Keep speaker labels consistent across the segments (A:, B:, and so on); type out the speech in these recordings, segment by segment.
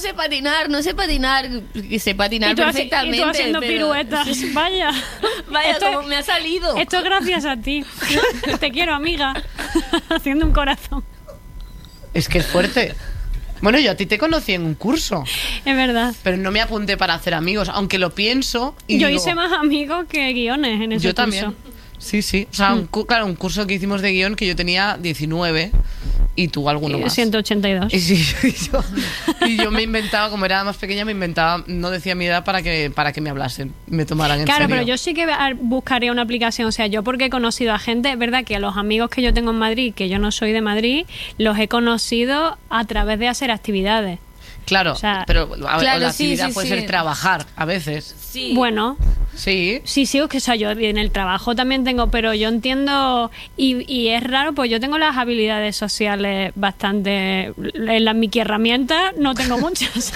A: sé patinar, que sé patinar perfectamente.
B: Y tú haciendo piruetas. Vaya,
A: como me ha salido.
B: Esto es gracias a ti. Te quiero, amiga. Haciendo un corazón.
C: Es que es fuerte. Bueno, yo a ti te conocí en un curso.
B: Es verdad.
C: Pero no me apunté para hacer amigos, aunque lo pienso y
B: yo
C: digo,
B: hice más amigos que guiones en ese curso.
C: Yo también. Sí. O sea, un curso que hicimos de guión que yo tenía 19 y tú alguno más.
B: 182.
C: Y yo me inventaba, como era más pequeña, no decía mi edad para que me hablasen, me tomaran en serio.
B: Claro, pero yo sí que buscaría una aplicación. O sea, yo porque he conocido a gente, es verdad que a los amigos que yo tengo en Madrid, que yo no soy de Madrid, los he conocido a través de hacer actividades.
C: Claro,
B: o sea,
C: pero la actividad puede ser trabajar a veces.
A: Sí.
B: Bueno.
C: Sí.
B: Sí, es que yo en el trabajo también tengo, pero yo entiendo, y es raro, pues yo tengo las habilidades sociales bastante, en mis herramientas no tengo muchas,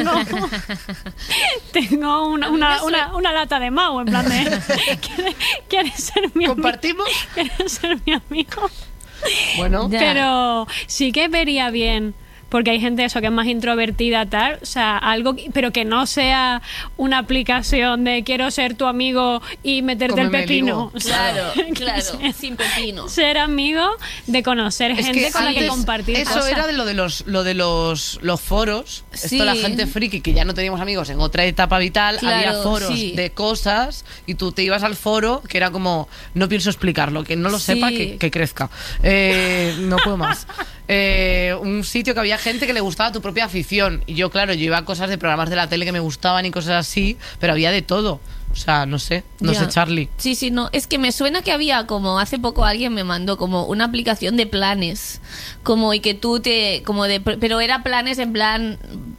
B: tengo una lata de Mau, en plan de, ¿quieres ser mi amigo?
C: ¿Compartimos?
B: ¿Quieres ser mi amigo?
C: Bueno.
B: Pero sí que vería bien, porque hay gente eso que es más introvertida, tal, o sea, algo, pero que no sea una aplicación de quiero ser tu amigo y meterte el pepino.
A: Claro, sin pepino.
B: Ser amigo, de conocer gente con la que compartir
C: eso
B: cosas.
C: era de lo de los foros.
A: Sí.
C: Esto, la gente friki, que ya no teníamos amigos en otra etapa vital, había foros de cosas y tú te ibas al foro, que era como, no pienso explicarlo, que no lo sepa, que crezca. No puedo más. Un sitio que había gente que le gustaba tu propia afición. Y yo, claro, yo iba a cosas de programas de la tele que me gustaban y cosas así, pero había de todo. O sea, no sé, Charlie.
A: Sí, no, es que me suena que había como, hace poco alguien me mandó como una aplicación de planes, como y que tú pero era planes en plan,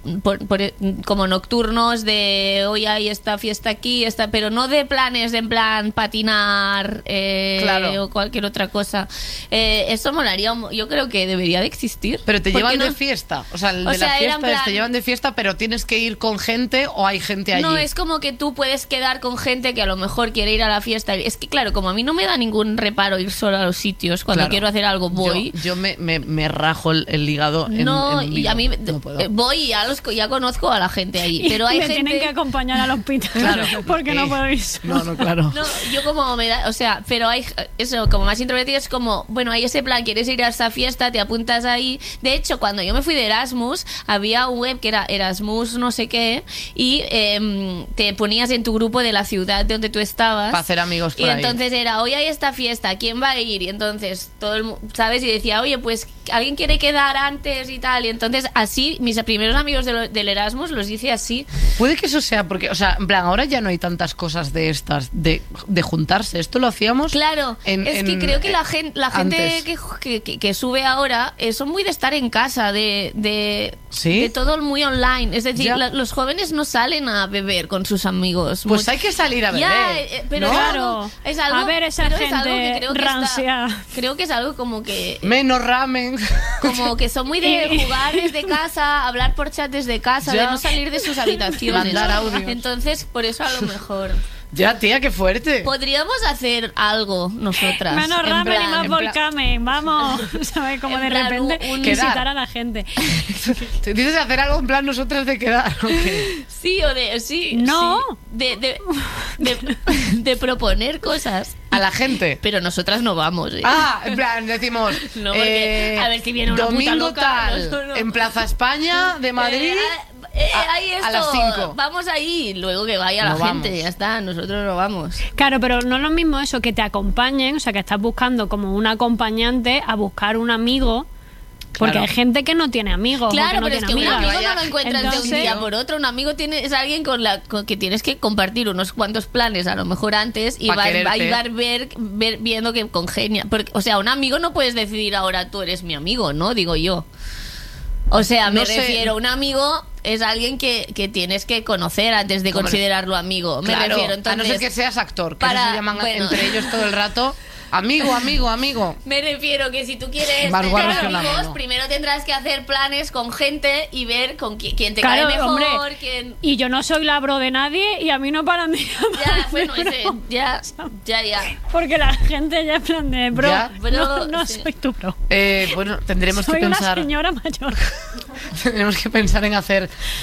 A: como nocturnos de hoy hay esta fiesta aquí, pero no de planes en plan patinar o cualquier otra cosa. Eso molaría, yo creo que debería de existir.
C: Pero te llevan de fiesta, o sea, el de la fiesta te llevan de fiesta, pero tienes que ir con gente o hay gente allí.
A: No, es como que tú puedes quedar con gente que a lo mejor quiere ir a la fiesta. Es que claro, como a mí no me da ningún reparo ir solo a los sitios, cuando quiero hacer algo voy.
C: Yo me rajo el hígado en
A: y a mí
C: no puedo.
A: voy y ya conozco a la gente ahí, pero hay gente...
B: tienen que acompañar al hospital, claro, porque no puedo ir solo.
C: No, claro.
A: No, yo como me da, o sea, pero hay eso, como más introvertido, es como, bueno, hay ese plan, quieres ir a esa fiesta, te apuntas ahí. De hecho, cuando yo me fui de Erasmus, había un web que era Erasmus no sé qué, y te ponías en tu grupo de la ciudad donde tú estabas
C: para hacer amigos por
A: y
C: ahí.
A: Entonces era, hoy hay esta fiesta, ¿quién va a ir? Y entonces todo el mundo, ¿sabes? Y decía, oye, pues alguien quiere quedar antes y tal. Y entonces así, mis primeros amigos del Erasmus los hice así.
C: Puede que eso sea porque, o sea, en plan, ahora ya no hay tantas cosas de estas de juntarse. Esto lo hacíamos.
A: Claro, que creo que la gente que sube ahora son muy de estar en casa, de todo muy online. Es decir, los jóvenes no salen a beber con sus amigos.
C: Pues hay que salir a beber.
A: Pero
C: ¿no?
A: claro, es algo,
B: a ver esa gente rancia.
A: Creo que es algo como que...
C: Menos ramen.
A: Como que son muy de jugar desde casa, hablar por chat desde casa, de no salir de sus habitaciones.
C: Mandar audios.
A: Entonces, por eso a lo mejor...
C: Ya, tía, qué fuerte.
A: Podríamos hacer algo nosotras.
B: Menos ramen y más volcamen. Vamos, ¿sabes? Como de repente visitar a la gente.
C: ¿Te dices hacer algo en plan nosotras de quedar? Okay.
A: Sí, sí.
B: No.
A: Sí. De proponer cosas.
C: A la gente.
A: Pero nosotras no vamos.
C: En plan, decimos...
A: No, porque, a ver si viene una
C: domingo
A: puta loca.
C: Tal,
A: No.
C: en Plaza España de Madrid...
A: ahí esto,
C: a las 5.
A: Vamos ahí, luego que vaya la gente, ya está, nosotros no vamos.
B: Claro, pero no es lo mismo eso, que te acompañen, o sea, que estás buscando como un acompañante a buscar un amigo. Porque hay gente que no tiene amigos.
A: Claro,
B: no
A: pero es que
B: amigas.
A: un amigo no lo encuentras de un día por otro. Un amigo es alguien con que tienes que compartir unos cuantos planes, a lo mejor antes, y va a ayudar viendo que congenia. Porque, o sea, un amigo no puedes decidir ahora tú eres mi amigo, ¿no? Digo yo. O sea, me refiero, un amigo es alguien que tienes que conocer antes de considerarlo amigo. Me refiero, entonces,
C: a no ser que seas actor, que no se llaman entre ellos todo el rato. Amigo.
A: Me refiero que si tú quieres
C: más
A: tener
C: amigos,
A: primero tendrás que hacer planes con gente y ver con quién te cae mejor.
B: Hombre,
A: quién...
B: Y yo no soy la bro de nadie y a mí no paran de llamar.
A: Ya, bueno, ya.
B: Porque la gente ya es plan de bro. No
A: sí.
B: soy tu bro.
C: Bueno, tendremos
B: soy
C: que pensar.
B: Soy una señora mayor.
C: Tendremos que pensar en hacer